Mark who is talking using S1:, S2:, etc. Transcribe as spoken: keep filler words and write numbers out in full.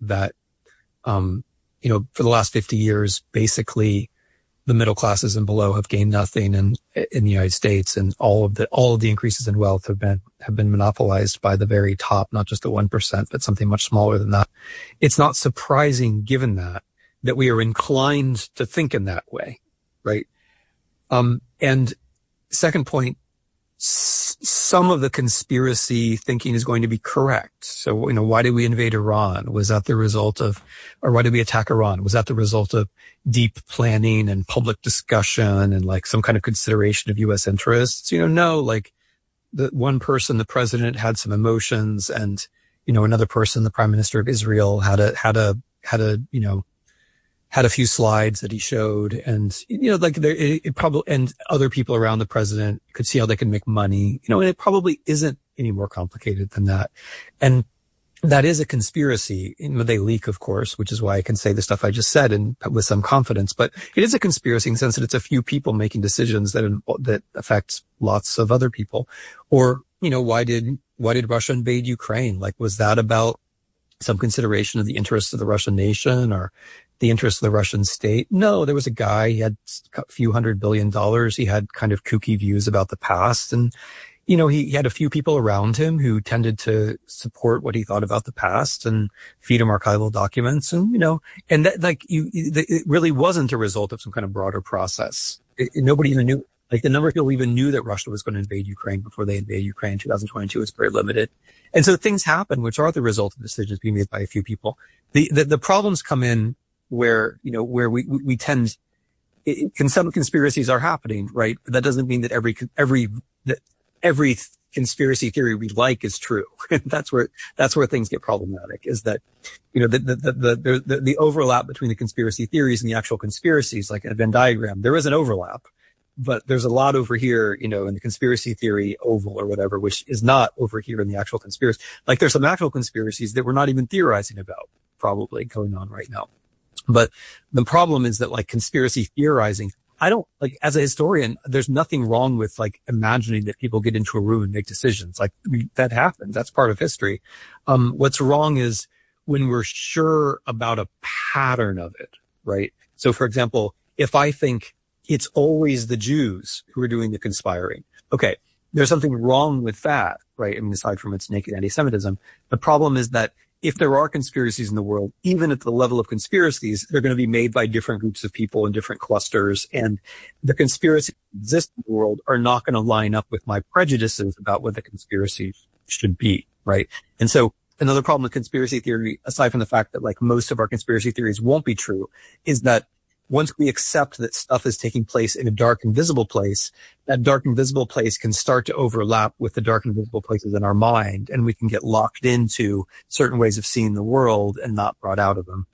S1: that, um, you know, for the last fifty years, basically the middle classes and below have gained nothing in, in the United States, and all of the, all of the increases in wealth have been, have been monopolized by the very top, not just the one percent, but something much smaller than that. It's not surprising, given that, that we are inclined to think in that way, right? Um, and second point, s- some of the conspiracy thinking is going to be correct. So, you know, why did we invade Iran? Was that the result of, or why did we attack Iran? Was that the result of deep planning and public discussion and like some kind of consideration of U S interests? You know, no, like the one person, the president, had some emotions, and, you know, another person, the prime minister of Israel, had a, had a, had a, you know, had a few slides that he showed, and, you know, like there, it, it probably, and other people around the president could see how they can make money, you know, and it probably isn't any more complicated than that. And that is a conspiracy. You know, they leak, of course, which is why I can say the stuff I just said and with some confidence, but it is a conspiracy in the sense that it's a few people making decisions that, that affect lots of other people. Or, you know, why did, why did Russia invade Ukraine? Like, was that about some consideration of the interests of the Russian nation or the interests of the Russian state? No, there was a guy, he had a few hundred billion dollars. He had kind of kooky views about the past. And, you know, he, he had a few people around him who tended to support what he thought about the past and feed him archival documents. And, you know, and that, like, you, it really wasn't a result of some kind of broader process. It, it, nobody even knew, like, the number of people even knew that Russia was going to invade Ukraine before they invaded Ukraine in two thousand twenty-two was very limited. And so things happen, which are the result of decisions being made by a few people. The, the, the problems come in where, you know, where we, we tend, it, can, some conspiracies are happening, right? But that doesn't mean that every, every, that every conspiracy theory we like is true. that's where, that's where things get problematic, is that, you know, the, the, the, the, the, the overlap between the conspiracy theories and the actual conspiracies, like a Venn diagram, there is an overlap, but there's a lot over here, you know, in the conspiracy theory oval or whatever, which is not over here in the actual conspiracy. Like, there's some actual conspiracies that we're not even theorizing about, probably going on right now. But the problem is that, like, conspiracy theorizing, I don't, like, as a historian, there's nothing wrong with, like, imagining that people get into a room and make decisions. Like, that happens. That's part of history. Um, what's wrong is when we're sure about a pattern of it, right? So, for example, if I think it's always the Jews who are doing the conspiring, okay, there's something wrong with that, right? I mean, aside from its naked anti-Semitism, the problem is that if there are conspiracies in the world, even at the level of conspiracies, they're going to be made by different groups of people in different clusters. And the conspiracies that exist in the world are not going to line up with my prejudices about what the conspiracy should be, right? And so another problem with conspiracy theory, aside from the fact that, like, most of our conspiracy theories won't be true, is that once we accept that stuff is taking place in a dark invisible place, that dark invisible place can start to overlap with the dark invisible places in our mind, and we can get locked into certain ways of seeing the world and not brought out of them.